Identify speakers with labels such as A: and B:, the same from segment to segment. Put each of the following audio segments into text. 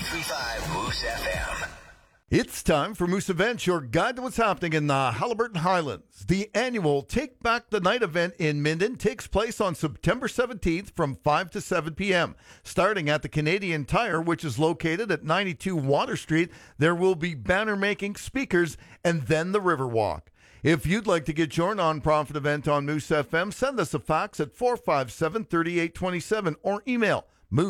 A: 93.5 Moose FM.
B: It's time for Moose Events, your guide to what's happening in the Haliburton Highlands. The annual Take Back the Night event in Minden takes place on September 17th from 5 to 7 p.m. Starting at the Canadian Tire, which is located at 92 Water Street, there will be banner-making, speakers, and then the Riverwalk. If you'd like to get your nonprofit event on Moose FM, send us a fax at 457-3827 or email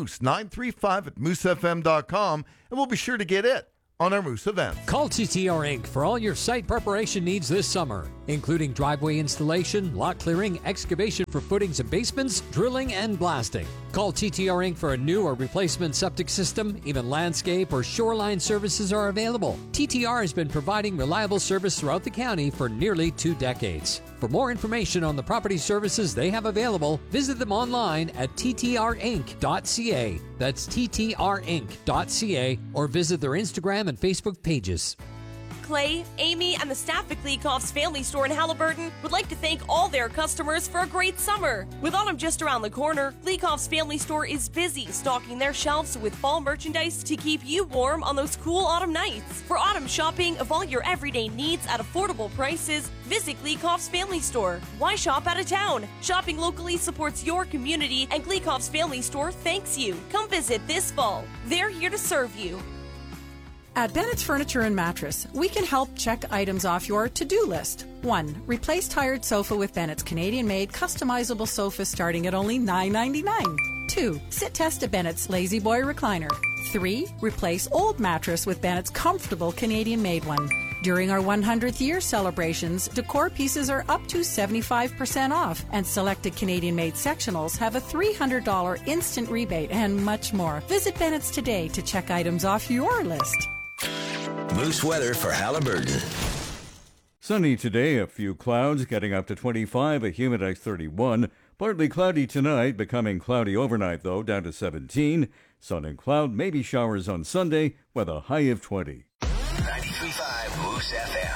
B: moose935@moosefm.com, and we'll be sure to get it on our Moose event.
C: Call TTR Inc. for all your site preparation needs this summer, including driveway installation, lot clearing, excavation for footings and basements, drilling, and blasting. Call TTR Inc. for a new or replacement septic system. Even landscape or shoreline services are available. TTR has been providing reliable service throughout the county for nearly 2 decades. For more information on the property services they have available, visit them online at ttrinc.ca. That's ttrinc.ca, or visit their Instagram and Facebook pages.
D: Clay, Amy, and the staff at Gleekoff's Family Store in Haliburton would like to thank all their customers for a great summer. With autumn just around the corner, Gleekoff's Family Store is busy stocking their shelves with fall merchandise to keep you warm on those cool autumn nights. For autumn shopping of all your everyday needs at affordable prices, visit Gleekoff's Family Store. Why shop out of town? Shopping locally supports your community, and Gleekoff's Family Store thanks you. Come visit this fall. They're here to serve you.
E: At Bennett's Furniture and Mattress, we can help check items off your to-do list. 1. Replace tired sofa with Bennett's Canadian-made customizable sofa starting at only $9.99. 2. Sit test a Bennett's Lazy Boy recliner. 3. Replace old mattress with Bennett's comfortable Canadian-made one. During our 100th year celebrations, decor pieces are up to 75% off, and selected Canadian-made sectionals have a $300 instant rebate and much more. Visit Bennett's today to check items off your list.
A: Moose weather for Haliburton.
F: Sunny today, a few clouds, getting up to 25, a humid at 31. Partly cloudy tonight, becoming cloudy overnight, though, down to 17. Sun and cloud, maybe showers on Sunday, with a high of 20.
A: 93.5 Moose FM.